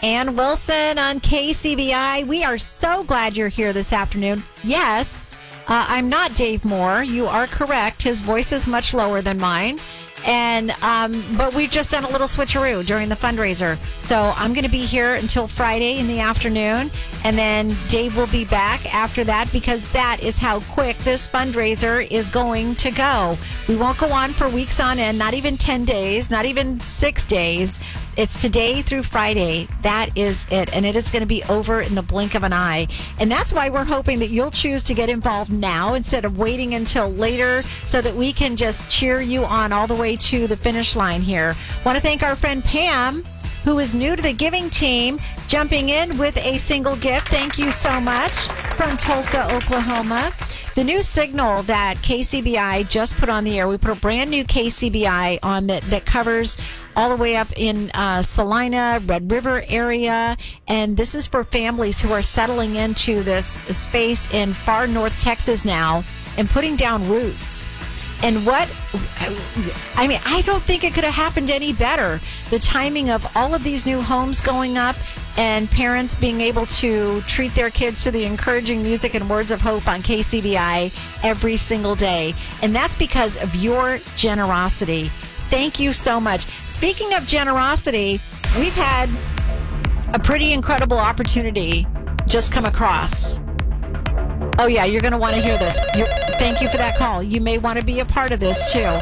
Ann Wilson on KCBI. We are so glad you're here this afternoon. Yes, I'm not Dave Moore. You are correct. His voice is much lower than mine. But we've just done a little switcheroo during the fundraiser. So I'm going to be here until Friday in the afternoon. And then Dave will be back after that because that is how quick this fundraiser is going to go. We won't go on for weeks on end, not even 10 days, not even 6 days. It's today through Friday. That is it. And it is going to be over in the blink of an eye. And that's why we're hoping that you'll choose to get involved now instead of waiting until later so that we can just cheer you on all the way to the finish line here. Want to thank our friend Pam, who is new to the giving team, jumping in with a single gift. Thank you so much from Tulsa, Oklahoma. The new signal that KCBI just put on the air, we put a brand new KCBI on that covers all the way up in Salina, Red River area. And this is for families who are settling into this space in far north Texas now and putting down roots. And I don't think it could have happened any better. The timing of all of these new homes going up and parents being able to treat their kids to the encouraging music and words of hope on KCBI every single day. And that's because of your generosity. Thank you so much. Speaking of generosity, we've had a pretty incredible opportunity just come across. Oh, yeah, you're going to want to hear this. Thank you for that call. You may want to be a part of this, too.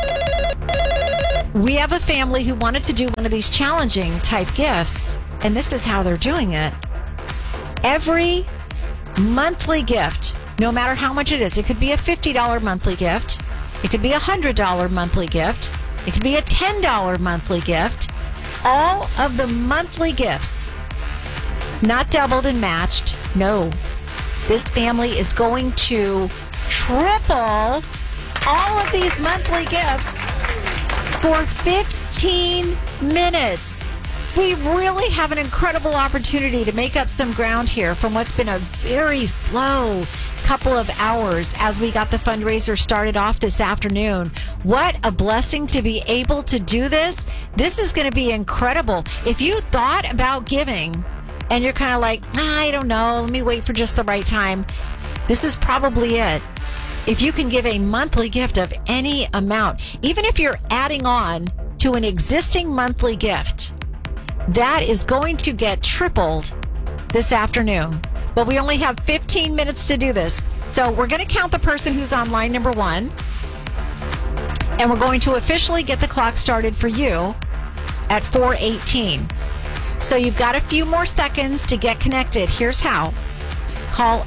We have a family who wanted to do one of these challenging type gifts, and this is how they're doing it. Every monthly gift, no matter how much it is, it could be a $50 monthly gift, it could be a $100 monthly gift, it could be a $10 monthly gift. All of the monthly gifts, not doubled and matched, no. This family is going to triple all of these monthly gifts for 15 minutes. We really have an incredible opportunity to make up some ground here from what's been a very slow couple of hours as we got the fundraiser started off this afternoon. What a blessing to be able to do this. This is going to be incredible. If you thought about giving and you're kind of like, I don't know, let me wait for just the right time, this is probably it. If you can give a monthly gift of any amount, even if you're adding on to an existing monthly gift, that is going to get tripled this afternoon. But we only have 15 minutes to do this. So we're going to count the person who's on line number 1. And we're going to officially get the clock started for you at 4:18. So you've got a few more seconds to get connected. Here's how. Call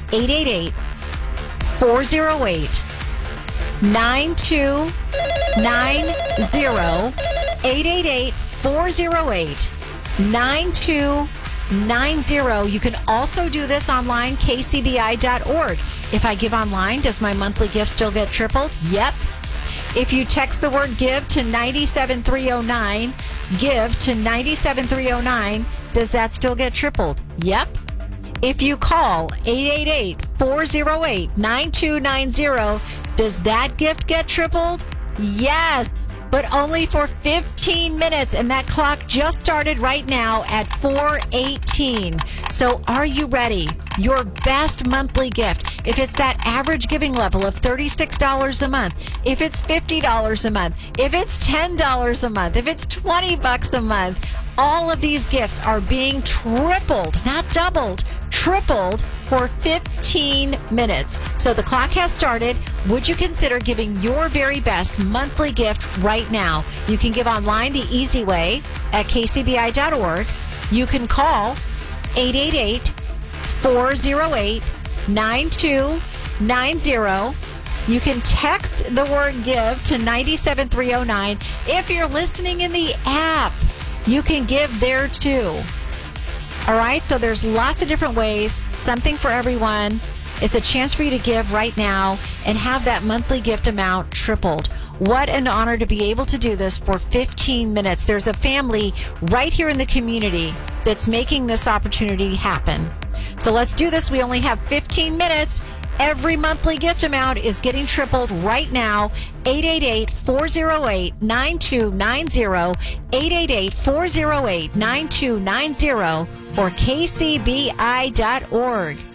888-408-9290. 888-408-9290. You can also do this online, kcbi.org. If I give online, does my monthly gift still get tripled? Yep. If you text the word give to 97309, give to 97309, does that still get tripled? Yep. If you call 888-408-9290, does that gift get tripled? Yes, but only for 15 minutes. And that clock just started right now at 4:18. So are you ready? Your best monthly gift. If it's that average giving level of $36 a month, if it's $50 a month, if it's $10 a month, if it's $20 a month, all of these gifts are being tripled, not doubled, tripled for 15 minutes. So the clock has started. Would you consider giving your very best monthly gift right now? You can give online the easy way at kcbi.org. You can call 888-408-9290. You can text the word give to 97309. If you're listening in the app, you can give there too. All right, so there's lots of different ways, something for everyone. It's a chance for you to give right now and have that monthly gift amount tripled. What an honor to be able to do this for 15 minutes. There's a family right here in the community that's making this opportunity happen. So let's do this. We only have 15 minutes. Every monthly gift amount is getting tripled right now. 888-408-9290, 888-408-9290, or kcbi.org.